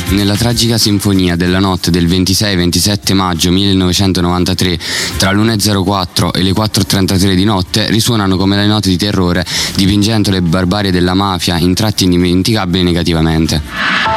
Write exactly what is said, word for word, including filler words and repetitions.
nella tragica sinfonia della notte del ventisei ventisette maggio millenovecentonovantatré tra l'una e zero quattro e le quattro e trentatré di notte risuonano come le note di terrore, dipingendo le barbarie della mafia in tratti indimenticabili negativamente.